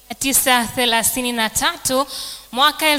1933 mwaka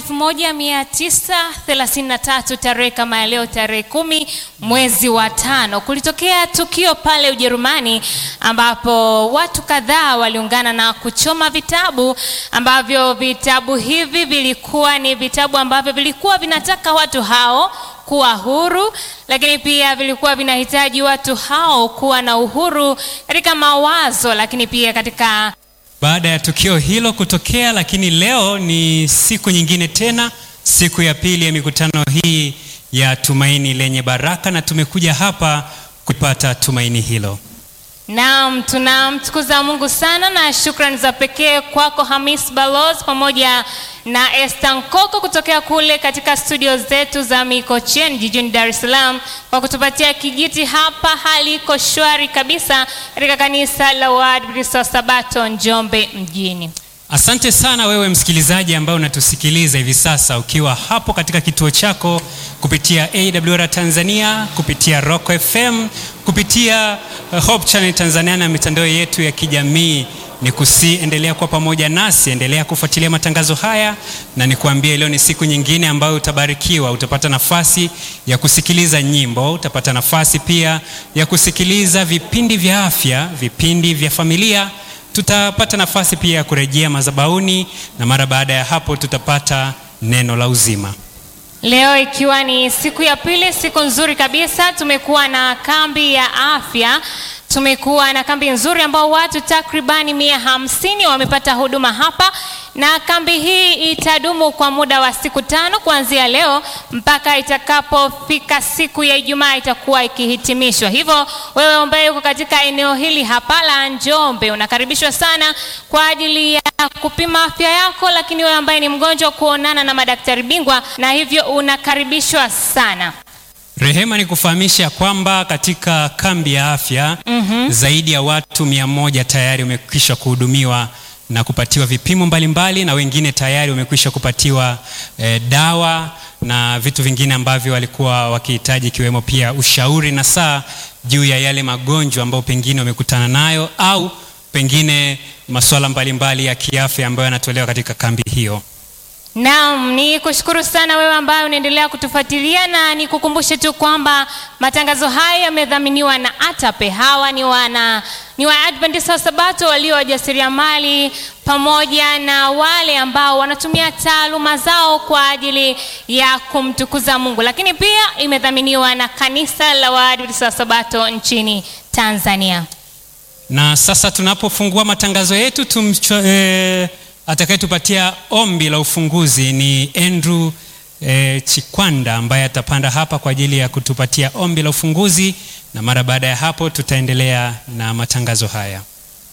1933 tarehe kama ya leo tarehe 10 mwezi wa 5 kulitokea tukio pale Ujerumani ambapo watu kadhaa waliungana na kuchoma vitabu ambavyo vitabu hivi vilikuwa ni vitabu ambavyo vilikuwa vinataka watu hao kuwa huru, lakini pia vilikuwa vinahitaji watu hao kuwa na uhuru katika mawazo, lakini pia katika baada ya tukio hilo kutokea. Lakini leo ni siku nyingine tena, siku ya pili ya mikutano hii ya Tumaini Lenye Baraka, na tumekuja hapa kupata tumaini hilo. Naam, tunamtukuza Mungu sana na shukrani za pekee kwako Hamis Balozi pamoja na Esther Nkoko kutokea kule katika studio zetu za Mikocheni jijini Dar es Salaam kwa kutupatia kijiti hapa. Hali iko shwari kabisa katika kanisa la Waadventista wa Sabato Njombe mjini. Asante sana wewe msikilizaji ambaye unatusikiliza hivi sasa ukiwa hapo katika kituo chako kupitia AWR Tanzania, kupitia Rock FM, kupitia Hope Channel Tanzania na mitandao yetu ya kijamii. Endelea kuwa pamoja nasi, endelea kufuatilia matangazo haya, na nikuambie leo ni siku nyingine ambayo utabarikiwa. Utapata nafasi ya kusikiliza nyimbo, utapata nafasi pia ya kusikiliza vipindi vya afya, vipindi vya familia. Tutapata nafasi pia ya kurejea madhabahuni, na mara baada ya hapo tutapata neno la uzima. Leo ikiwa ni siku ya pili, siku nzuri kabisa. Tumekuwa na kambi ya afya. Tumekuwa na kambi nzuri ambao watu takribani 150 wamepata huduma hapa, na kambi hii itadumu kwa muda wa siku 5 kuanzia leo mpaka itakapofika siku ya Ijumaa itakuwa ikihitimishwa. Hivyo wewe ambaye uko katika eneo hili hapa la Njombe unakaribishwa sana kwa ajili ya kupima afya yako, lakini wewe ambaye ni mgonjwa kuonana na madaktari bingwa, na hivyo unakaribishwa sana. Rehema, ni kufahamisha kwamba katika kambi ya afya zaidi ya watu 100 tayari wamekwisha kuhudumiwa na kupatiwa vipimo mbalimbali, na wengine tayari wamekwisha kupatiwa dawa na vitu vingine ambavyo walikuwa wakihitaji, ikiwemo pia ushauri na saa juu ya yale magonjwa ambayo pengine wamekutana nayo au pengine masuala mbalimbali ya kiafya ambayo yanatolewa katika kambi hiyo. Naam, ni kushukuru sana wewe ambaye unaendelea kutufuatilia, na nikukumbushe tu kwamba matangazo haya yamedhaminiwa na Atape. Hawa ni Waadventista wa Sabato walio wajasiriamali pamoja na wale ambao wanatumia taaluma zao kwa ajili ya kumtukuza Mungu, lakini pia imedhaminiwa na kanisa la Waadventista wa Sabato nchini Tanzania. Na sasa tunapofungua matangazo yetu atakayetupatia ombi la ufunguzi ni Andrew Chikwanda ambaye atapanda hapa kwa ajili ya kutupatia ombi la ufunguzi, na mara baada ya hapo tutaendelea na matangazo haya.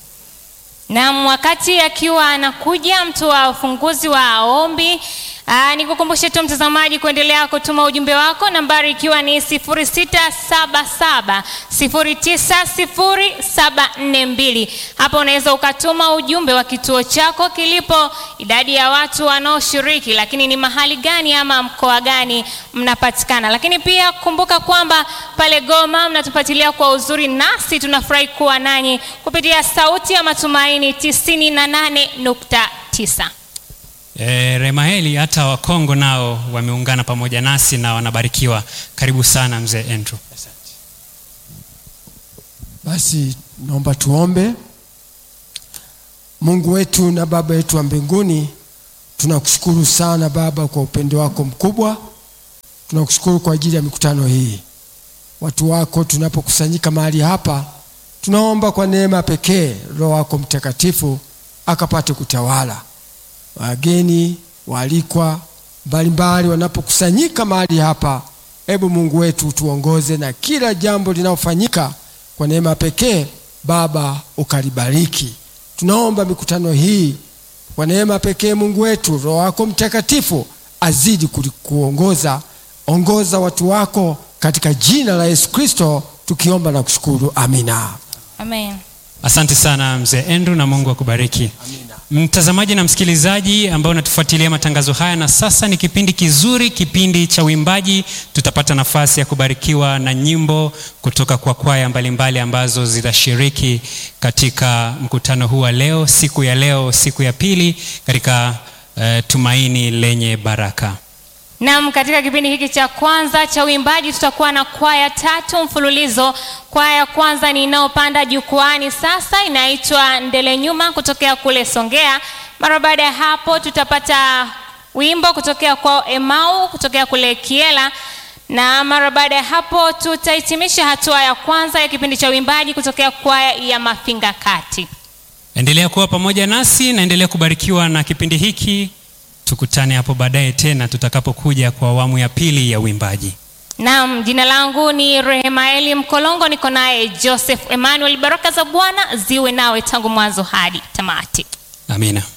Na wakati akiwa anakuja mtu wa ufunguzi wa ombi, nikukumbushe tu mtazamaji kuendelea kutuma ujumbe wako, nambari ikiwa ni 0677090742. Hapa unaweza ukatuma ujumbe wa kituo chako kilipo, idadi ya watu wanaoshiriki, lakini ni mahali gani ama mkoa gani mnapatikana. Lakini pia kumbuka kwamba pale Goma mnatufuatilia kwa uzuri, nasi tunafurahi kuwa nanyi kupitia Sauti ya Matumaini 98.9. Remaeli, hata wa Kongo nao wameungana pamoja nasi na wanabarikiwa. Karibu sana mzee Andrew. Basi naomba tuombe. Mungu wetu na Baba yetu wa mbinguni, tunakushukuru sana Baba kwa upendo wako mkubwa. Tunakushukuru kwa ajili ya mikutano hii. Watu wako tunapokusanyika mahali hapa, tunaomba kwa neema pekee Roho wako Mtakatifu akapate kutawala. Wageni waalikwa mbalimbali wanapokusanyika mahali hapa, hebu Mungu wetu tuongoze na kila jambo linalofanyika kwa neema pekee. Baba, ukalibariki. Tunaomba mikutano hii kwa neema pekee. Mungu wetu, Roho wako Mtakatifu azidi kuongoza. Ongoza watu wako katika jina la Yesu Kristo tukiomba na kushukuru. Amina. Amen. Asante sana mzee Andrew, na Mungu akubariki. Amina. Mtazamaji na msikilizaji ambao unatufuatilia matangazo haya, na sasa ni kipindi kizuri, kipindi cha uimbaji. Tutapata nafasi ya kubarikiwa na nyimbo kutoka kwa kwaya mbalimbali ambazo zitashiriki katika mkutano huu wa leo, siku ya pili katika tumaini lenye baraka. Naam, katika kipindi hiki cha kwanza cha uimbaji tutakuwa na kwaya 3 mfululizo. Kwaya ya kwanza ni inaopanda jukwani sasa, inaitwa Ndele Nyuma kutokea kule Songea. Mara baada ya hapo tutapata wimbo kutokea kwa Emau kutokea kule Kiela, na mara baada ya hapo tutahitimisha hatua ya kwanza ya kipindi cha uimbaji kutokea kwaya ya Mafinga Kati. Endelea kuwa pamoja nasi na endelea kubarikiwa na kipindi hiki. Tukutane hapo baadaye tena tutakapokuja kwa awamu ya pili ya uimbaji. Naam, jina langu ni Rehemaeli Mkolongo, niko naye Joseph Emmanuel. Baraka za Bwana ziwe nawe tangu mwanzo hadi tamati. Amina.